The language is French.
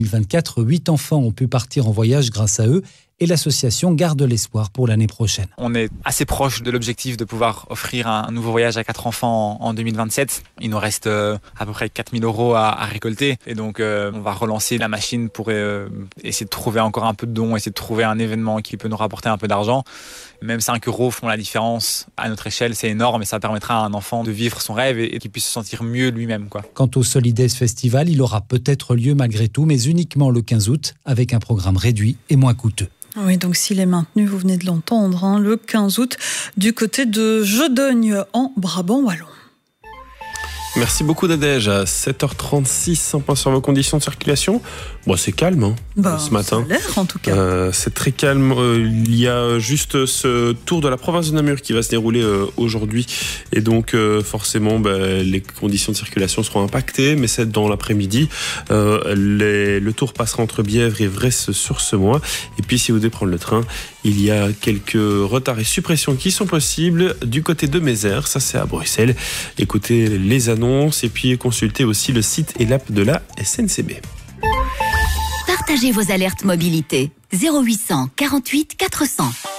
2024, 8 enfants ont pu partir en voyage grâce à eux et l'association garde l'espoir pour l'année prochaine. On est assez proche de l'objectif de pouvoir offrir un nouveau voyage à 4 enfants en 2027. Il nous reste à peu près 4 000 € à récolter. Et donc, on va relancer la machine pour essayer de trouver encore un peu de dons, essayer de trouver un événement qui peut nous rapporter un peu d'argent. Même 5 € font la différence. À notre échelle, c'est énorme et ça permettra à un enfant de vivre son rêve et qu'il puisse se sentir mieux lui-même, quoi. Quant au Solidays Festival, il aura peut-être lieu malgré tout, mais uniquement le 15 août, avec un programme réduit et moins coûteux. Oui, donc s'il est maintenu, vous venez de l'entendre, le 15 août, du côté de Jodogne, en Brabant wallon. Merci beaucoup Nadège. À 7h36, un point sur vos conditions de circulation. Bon, c'est calme ce matin. Ça a l'air en tout cas. C'est très calme. Il y a juste ce tour de la province de Namur qui va se dérouler aujourd'hui. Et donc forcément, les conditions de circulation seront impactées. Mais c'est dans l'après-midi. Le tour passera entre Bièvre et Vresse-sur-Semois. Et puis si vous devez prendre le train, il y a quelques retards et suppressions qui sont possibles du côté de Mézères. Ça, c'est à Bruxelles. Écoutez les annonces et puis consultez aussi le site et l'app de la SNCB. Partagez vos alertes mobilité 0800 48 400.